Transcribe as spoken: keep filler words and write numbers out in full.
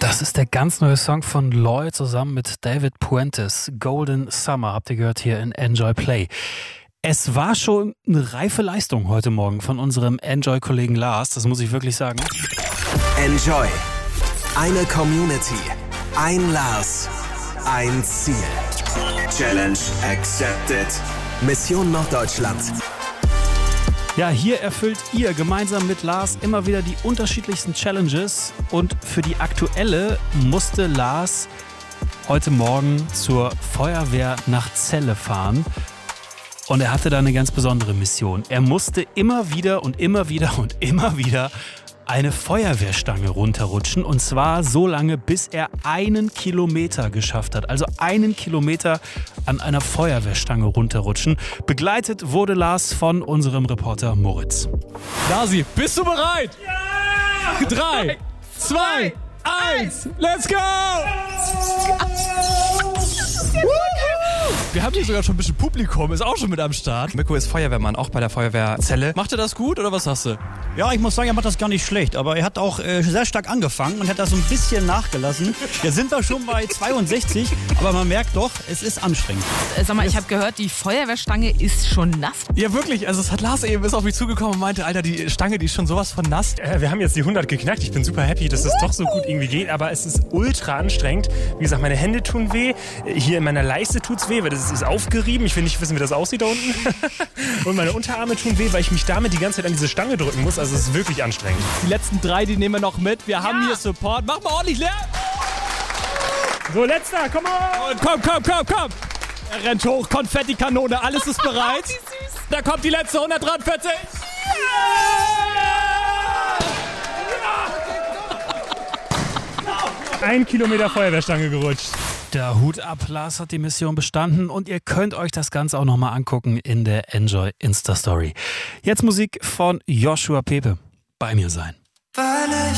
Das ist der ganz neue Song von Loy zusammen mit David Puentes. Golden Summer habt ihr gehört hier in Enjoy Play. Es war schon eine reife Leistung heute Morgen von unserem Enjoy-Kollegen Lars, das muss ich wirklich sagen. Enjoy. Eine Community. Ein Lars. Ein Ziel. Challenge accepted. Mission Norddeutschland. Ja, hier erfüllt ihr gemeinsam mit Lars immer wieder die unterschiedlichsten Challenges. Und für die aktuelle musste Lars heute Morgen zur Feuerwehr nach Celle fahren. Und er hatte da eine ganz besondere Mission. Er musste immer wieder und immer wieder und immer wieder eine Feuerwehrstange runterrutschen. Und zwar so lange, bis er einen Kilometer geschafft hat. Also einen Kilometer an einer Feuerwehrstange runterrutschen. Begleitet wurde Lars von unserem Reporter Moritz. Lasi, bist du bereit? Ja! Drei, zwei, eins, let's go! Wir haben hier sogar schon ein bisschen Publikum, ist auch schon mit am Start. Mirko ist Feuerwehrmann, auch bei der Feuerwehr Celle. Macht er das gut oder was hast du? Ja, ich muss sagen, er macht das gar nicht schlecht, aber er hat auch äh, sehr stark angefangen und hat das so ein bisschen nachgelassen. Jetzt sind wir schon bei zweiundsechzig, aber man merkt doch, es ist anstrengend. Äh, sag mal, ich habe gehört, die Feuerwehrstange ist schon nass. Ja, wirklich, also es hat Lars eben, ist auf mich zugekommen und meinte, Alter, die Stange, die ist schon sowas von nass. Äh, wir haben jetzt die hundert geknackt, ich bin super happy, dass es doch so gut irgendwie geht, aber es ist ultra anstrengend. Wie gesagt, meine Hände tun weh, hier in meiner Leiste tut's weh, weil das ist aufgerieben. Ich will nicht wissen, wie das aussieht da unten. Und meine Unterarme tun weh, weil ich mich damit die ganze Zeit an diese Stange drücken muss. Also es ist wirklich anstrengend. Die letzten drei, die nehmen wir noch mit. Wir haben hier Support. Mach mal ordentlich Lärm. So, letzter, komm on! Und komm, komm, komm, komm. Er rennt hoch, Konfettikanone, alles ist bereit. Wie süß. Da kommt die letzte, hundertdreiundvierzig. Ein Kilometer Feuerwehrstange gerutscht. Der Hut ab, Lars hat die Mission bestanden und ihr könnt euch das Ganze auch nochmal angucken in der Enjoy Insta-Story. Jetzt Musik von Joshua Pepe. Bei mir sein.